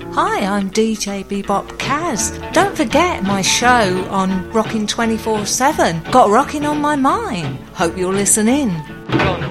Hi, I'm DJ Bebop Kaz. Don't forget my show on Rockin' 24/7. Got rockin' on my mind. Hope you'll listen in.